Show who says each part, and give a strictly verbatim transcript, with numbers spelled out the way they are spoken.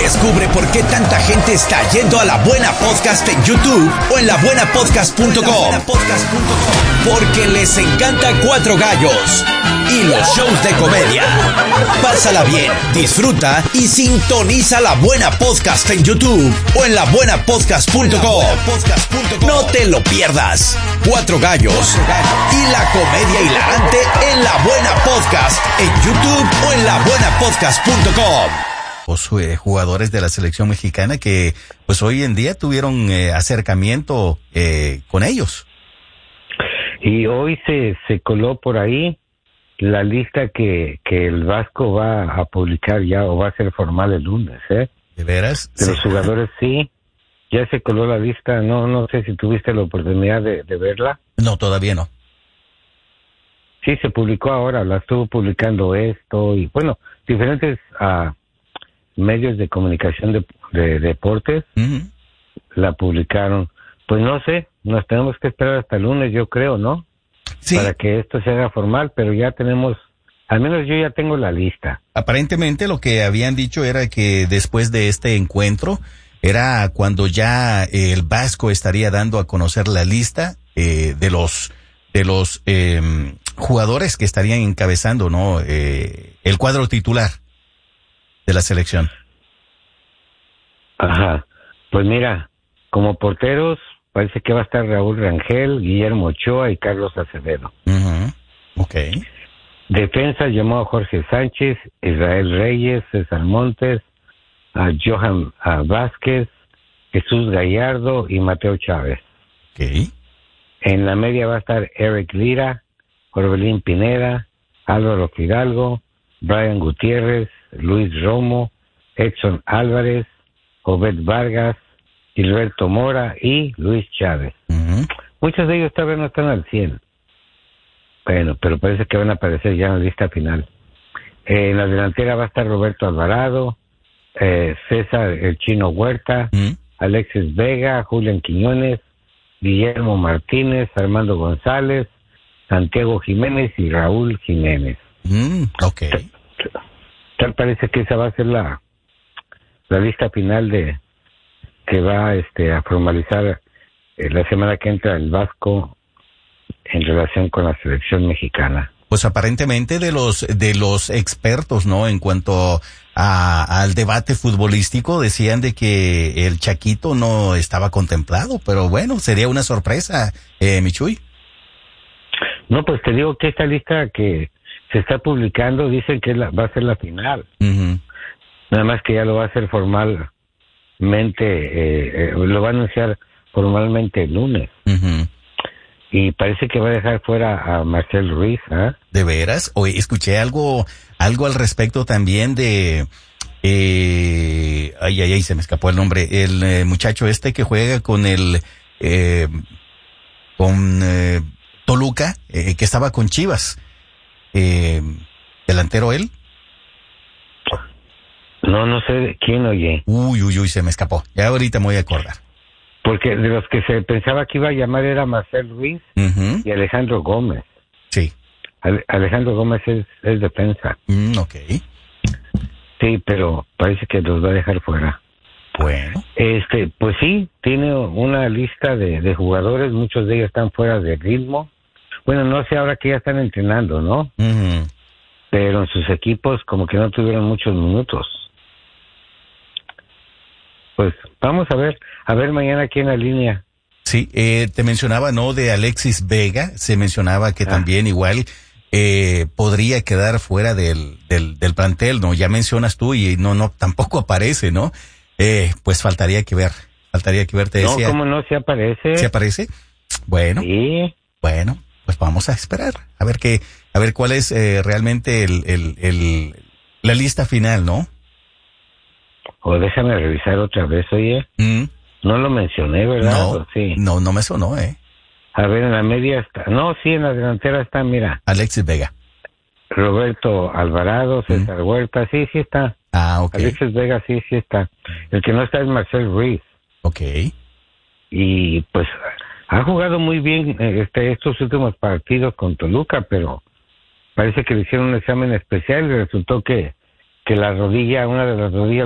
Speaker 1: Descubre por qué tanta gente está yendo a La Buena Podcast en YouTube o en la buena podcast punto com. Porque les encanta Cuatro Gallos y los shows de comedia. Pásala bien, disfruta y sintoniza La Buena Podcast en YouTube o en la buena podcast punto com. No te lo pierdas. Cuatro Gallos y la comedia hilarante en La Buena Podcast en YouTube o en la buena podcast punto com.
Speaker 2: Los eh, jugadores de la selección mexicana que pues hoy en día tuvieron eh, acercamiento eh, con ellos.
Speaker 3: Y hoy se, se coló por ahí la lista que, que el Vasco va a publicar ya o va a ser formal el lunes, ¿eh?
Speaker 2: ¿De veras?
Speaker 3: De
Speaker 2: sí.
Speaker 3: Los jugadores, sí. Ya se coló la lista. No no sé si tuviste la oportunidad de, de verla.
Speaker 2: No, todavía no.
Speaker 3: Sí, se publicó ahora. La estuvo publicando esto y, bueno, diferentes uh, medios de comunicación de, de deportes
Speaker 2: Uh-huh.
Speaker 3: la publicaron. Pues no sé, nos tenemos que esperar hasta el lunes, yo creo, ¿no?
Speaker 2: Sí.
Speaker 3: Para que esto se haga formal, pero ya tenemos, al menos yo ya tengo la lista.
Speaker 2: Aparentemente lo que habían dicho era que después de este encuentro era cuando ya eh, el Vasco estaría dando a conocer la lista eh, de los de los eh, jugadores que estarían encabezando, ¿no? Eh, el cuadro titular de la selección.
Speaker 3: Ajá. Pues mira, como porteros parece que va a estar Raúl Rangel, Guillermo Ochoa y Carlos Acevedo.
Speaker 2: Uh-huh. Okay.
Speaker 3: Defensa llamó a Jorge Sánchez, Israel Reyes, César Montes, a Johan a Vázquez, Jesús Gallardo y Mateo Chávez.
Speaker 2: Okay.
Speaker 3: En la media va a estar Eric Lira, Orbelín Pineda, Álvaro Fidalgo, Brian Gutiérrez, Luis Romo, Edson Álvarez, Obed Vargas, Gilberto Mora y Luis Chávez.
Speaker 2: Uh-huh.
Speaker 3: Muchos de ellos todavía no están al cien. Bueno, pero parece que van a aparecer ya en la lista final. Eh, en la delantera va a estar Roberto Alvarado, eh, César el Chino Huerta,
Speaker 2: Uh-huh.
Speaker 3: Alexis Vega, Julián Quiñones, Guillermo Martínez, Armando González, Santiago Jiménez y Raúl Jiménez.
Speaker 2: Mm, okay.
Speaker 3: Tal parece que esa va a ser la, la lista final de que va este, a formalizar eh, la semana que entra el Vasco en relación con la selección mexicana.
Speaker 2: Pues aparentemente de los de los expertos, ¿no? En cuanto a, al debate futbolístico, decían de que el Chaquito no estaba contemplado, pero bueno, sería una sorpresa, eh, Michuy.
Speaker 3: No, pues te digo que esta lista que se está publicando dicen que la, va a ser la final.
Speaker 2: Uh-huh.
Speaker 3: Nada más que ya lo va a hacer formalmente, eh, eh, lo va a anunciar formalmente el lunes.
Speaker 2: Uh-huh.
Speaker 3: Y parece que va a dejar fuera a Marcel Ruiz, ¿eh?
Speaker 2: ¿De veras? Oye, escuché algo algo al respecto también de... Eh, ay, ay, ay, se me escapó el nombre. El eh, muchacho este que juega con el... Eh, con eh, Toluca, eh, que estaba con Chivas. Eh, ¿Delantero él?
Speaker 3: No, no sé quién, oye.
Speaker 2: Uy, uy, uy, se me escapó. Ya ahorita me voy a acordar.
Speaker 3: Porque de los que se pensaba que iba a llamar era Marcel Ruiz
Speaker 2: Uh-huh.
Speaker 3: y Alejandro Gómez.
Speaker 2: Sí.
Speaker 3: Ale- Alejandro Gómez es, es defensa.
Speaker 2: Mm, ok.
Speaker 3: Sí, pero parece que los va a dejar fuera.
Speaker 2: Bueno.
Speaker 3: Este, pues sí, tiene una lista de, de jugadores, muchos de ellos están fuera de ritmo. Bueno, no sé ahora que ya están entrenando, ¿no?
Speaker 2: Uh-huh.
Speaker 3: Pero en sus equipos como que no tuvieron muchos minutos. Pues vamos a ver, a ver mañana aquí en la línea.
Speaker 2: Sí, eh, te mencionaba, ¿no? De Alexis Vega, se mencionaba que
Speaker 3: Ah.
Speaker 2: también igual eh, podría quedar fuera del, del, del plantel, ¿no? Ya mencionas tú y no, no, tampoco aparece, ¿no? Eh, pues faltaría que ver, faltaría que ver, te
Speaker 3: No,
Speaker 2: decía.
Speaker 3: ¿cómo no? ¿Se aparece?
Speaker 2: ¿Se aparece? Bueno,
Speaker 3: Sí.
Speaker 2: bueno, pues vamos a esperar, a ver qué, a ver cuál es eh, realmente el, el, el, la lista final, ¿no?
Speaker 3: O déjame revisar otra vez, oye.
Speaker 2: Mm,
Speaker 3: No lo mencioné, ¿verdad?
Speaker 2: no,
Speaker 3: ¿O sí?
Speaker 2: no, no me sonó, ¿eh?
Speaker 3: A ver, en la media está. No, sí, en la delantera está, mira.
Speaker 2: Alexis Vega.
Speaker 3: Roberto Alvarado, César mm. Huerta, sí, sí está.
Speaker 2: Ah, ok.
Speaker 3: Alexis Vega, sí, sí está. El que no está es Marcel Ruiz.
Speaker 2: Ok.
Speaker 3: Y pues ha jugado muy bien este, estos últimos partidos con Toluca, pero parece que le hicieron un examen especial y resultó que, que la rodilla, una de las rodillas